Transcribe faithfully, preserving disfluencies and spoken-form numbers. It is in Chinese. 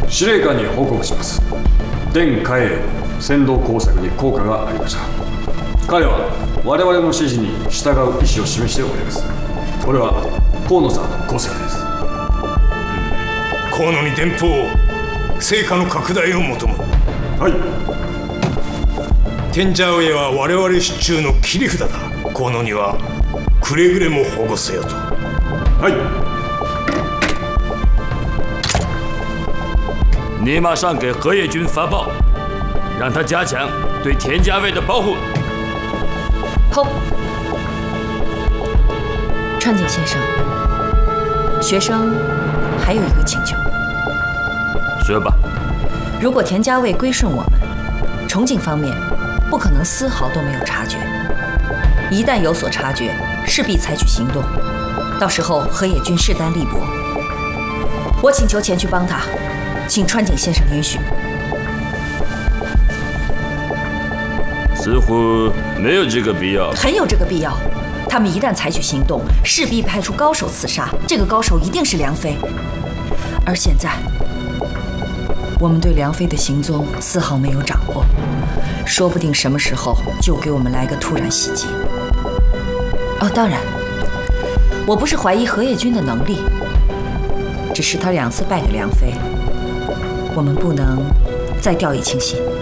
司令官に報告します。伝海英の先導工作に効果がありました。彼は我々の指示に従う意思を示しております。これは河野さんの功績です。 河野に電報を、成果の拡大を求む。 はい。 テンジャーウェイは我々手中の切り札だ。河野にはくれぐれも保護せよと。 はい。 你马上给河野君发报，让他加强对田家卫的保护。 后，川井先生，学生还有一个请求。 说吧。 如果田家卫归顺我们，重庆方面不可能丝毫都没有察觉。一旦有所察觉，势必采取行动。到时候河野君势单力薄，我请求前去帮他，请川井先生允许。 似乎没有这个必要。 很有这个必要。他们一旦采取行动，势必派出高手刺杀。这个高手一定是梁飞。而现在，我们对梁飞的行踪丝毫没有掌握，说不定什么时候就给我们来个突然袭击。哦，当然，我不是怀疑河野君的能力，只是他两次败给梁飞，我们不能再掉以轻心。